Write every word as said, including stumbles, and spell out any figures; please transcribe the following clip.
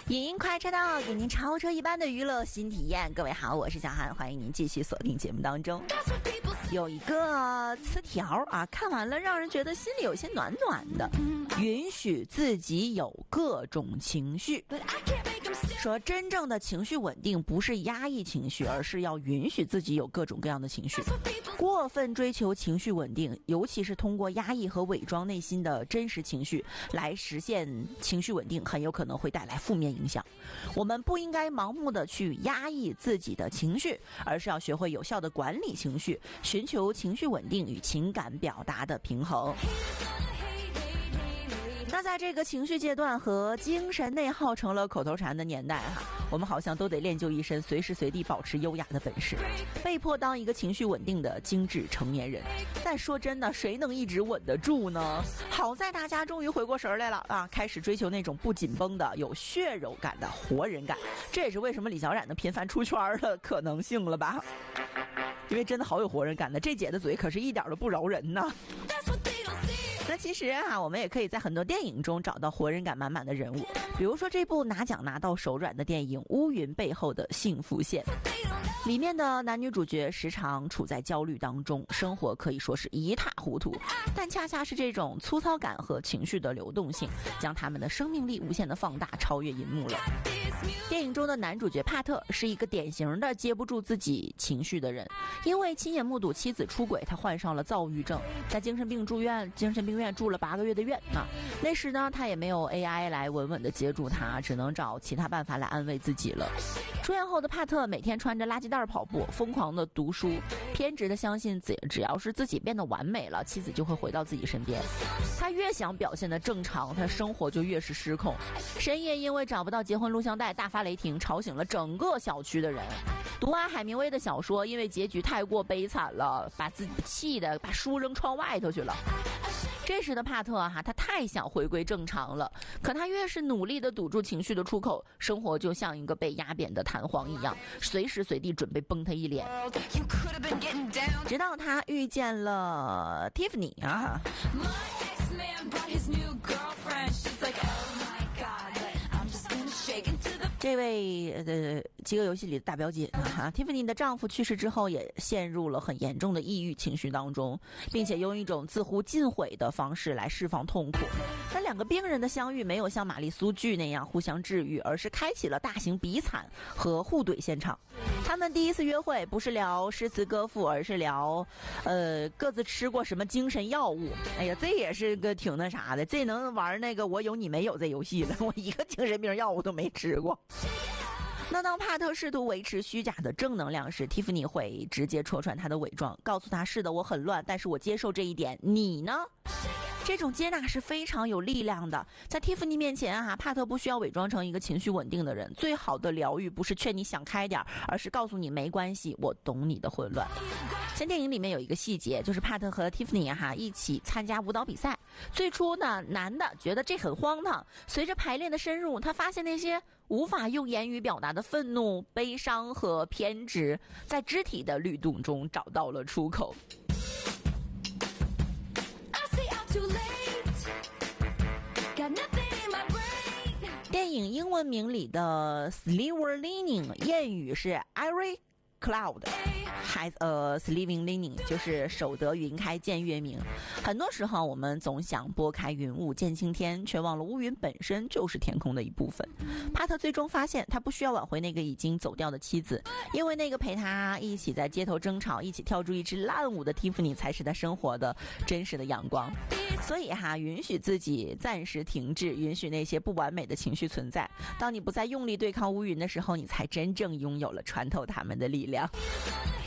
影音快车道，给您超车一般的娱乐新体验。各位好，我是小韩，欢迎您继续锁定节目当中。有一个词条啊，看完了让人觉得心里有些暖暖的，允许自己有各种情绪。说真正的情绪稳定不是压抑情绪，而是要允许自己有各种各样的情绪。过分追求情绪稳定，尤其是通过压抑和伪装内心的真实情绪来实现情绪稳定，很有可能会带来负面影响。我们不应该盲目的去压抑自己的情绪，而是要学会有效的管理情绪，寻求情绪稳定与情感表达的平衡。那在这个情绪阶段和精神内耗成了口头禅的年代哈，我们好像都得练就一身随时随地保持优雅的本事，被迫当一个情绪稳定的精致成年人。但说真的，谁能一直稳得住呢？好在大家终于回过神来了啊，开始追求那种不紧绷的、有血肉感的活人感。这也是为什么李小冉的频繁出圈的可能性了吧？因为真的好有活人感的，这姐的嘴可是一点都不饶人呐。那其实啊，我们也可以在很多电影中找到活人感满满的人物，比如说这部拿奖拿到手软的电影《乌云背后的幸福线》，里面的男女主角时常处在焦虑当中，生活可以说是一塌糊涂，但恰恰是这种粗糙感和情绪的流动性，将他们的生命力无限的放大，超越银幕了。电影中的男主角帕特是一个典型的接不住自己情绪的人，因为亲眼目睹妻子出轨，他患上了躁郁症，在精神病住院，精神病院住了八个月的院啊。那时呢，他也没有 A I 来稳稳的接住他，只能找其他办法来安慰自己了。出院后的帕特每天穿着垃圾袋跑步，疯狂的读书，偏执的相信自只要是自己变得完美了，妻子就会回到自己身边。他越想表现得正常，他生活就越是失控。深夜因为找不到结婚录像带大发雷霆，吵醒了整个小区的人。读完海明威的小说，因为结局太过悲惨了，把自己气的把书扔窗外头去了。这时的帕特哈、啊，他太想回归正常了，可他越是努力的堵住情绪的出口，生活就像一个被压扁的弹簧一样，随时随地准备崩他一脸。直到他遇见了 Tiffany 啊。这位呃，饥饿游戏里的大表姐啊 ，Tiffany 的丈夫去世之后，也陷入了很严重的抑郁情绪当中，并且用一种自乎尽毁的方式来释放痛苦。但两个病人的相遇没有像玛丽苏剧那样互相治愈，而是开启了大型比惨和互怼现场。他们第一次约会不是聊诗词歌赋，而是聊，呃，各自吃过什么精神药物。哎呀，这也是个挺那啥的，这能玩那个我有你没有这游戏了，我一个精神病药物都没吃过。那当帕特试图维持虚假的正能量时，蒂芙尼会直接戳穿他的伪装，告诉他是的，我很乱，但是我接受这一点，你呢？这种接纳是非常有力量的。在蒂芙尼面前啊，帕特不需要伪装成一个情绪稳定的人。最好的疗愈不是劝你想开点，而是告诉你没关系，我懂你的混乱。像电影里面有一个细节，就是帕特和蒂芙尼哈一起参加舞蹈比赛。最初呢，男的觉得这很荒唐，随着排练的深入，他发现那些无法用言语表达的愤怒、悲伤和偏执，在肢体的律动中找到了出口。电影英文名里的 Silver Lining 谚语是 Every cloud has a silver lining， 就是守得云开见月明。很多时候我们总想拨开云雾见青天，却忘了乌云本身就是天空的一部分。帕特最终发现他不需要挽回那个已经走掉的妻子，因为那个陪他一起在街头争吵，一起跳出一支烂舞的蒂芙尼才是他生活的真实的阳光。所以哈，允许自己暂时停滞，允许那些不完美的情绪存在。当你不再用力对抗乌云的时候，你才真正拥有了穿透他们的力量。